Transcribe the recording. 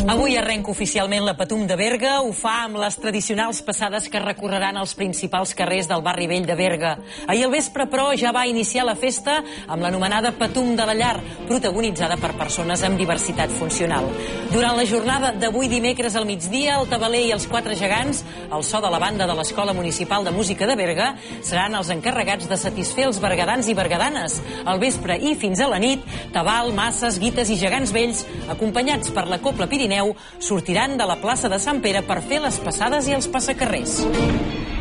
Avui arrenca oficialment la Patum de Berga. Ho fa amb les tradicionals passades que recorreran els principals carrers del barri vell de Berga. Ahir al vespre, però, ja va iniciar la festa amb l'anomenada Patum de la Llar, protagonitzada per persones amb diversitat funcional. Durant la jornada d'avui dimecres al migdia, el tabaler i els quatre gegants, al so de la banda de l'Escola Municipal de Música de Berga, seran els encarregats de satisfer els bergadans i bergadanes. Al vespre i fins a la nit, tabal, masses, guites i gegants vells, acompanyats per la Cobla Pirineu, sortiran de la plaça de Sant Pere per fer les passades i els passacarrers.